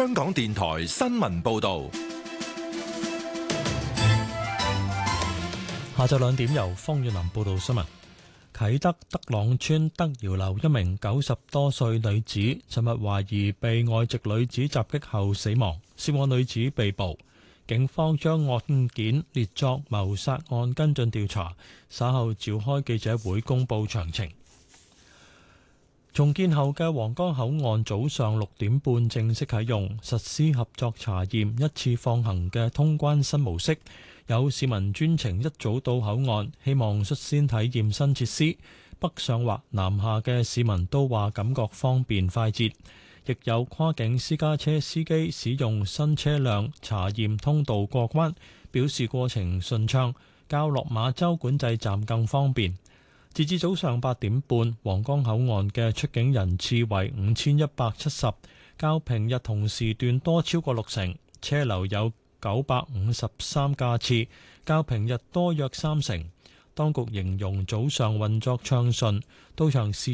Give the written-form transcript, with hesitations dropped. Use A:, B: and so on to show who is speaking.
A: 香港電台新聞報道。
B: 下晝2點由方遠林報道新聞。啟德德朗村德瑤樓一名90多歲女子，尋日懷疑被外籍女子襲擊後死亡，涉案女子被捕。警方將案件列作謀殺案跟進調查，稍後召開記者會公布詳情。重建後嘅皇崗口岸早上6點半正式啟用，實施合作查驗一次放行嘅通關新模式。有市民專程一早到口岸，希望率先體驗新設施。北上或南下嘅市民都話感覺方便快捷，亦有跨境私家車司機使用新車輛查驗通道過關，表示過程順暢，較落馬洲管制站更方便。截至早上8點半，皇崗口岸嘅出境人次為5170，較平日同時段多超過60%，車流有953架次，較平日多約30%。當局形容早上運作暢順，到場時